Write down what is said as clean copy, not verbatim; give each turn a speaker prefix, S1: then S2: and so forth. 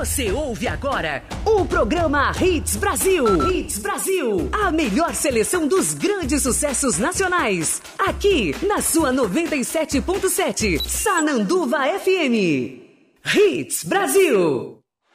S1: Você ouve agora o programa Hits Brasil. Hits Brasil. A melhor seleção dos grandes sucessos nacionais. Aqui na sua 97.7 Sananduva FM. Hits Brasil.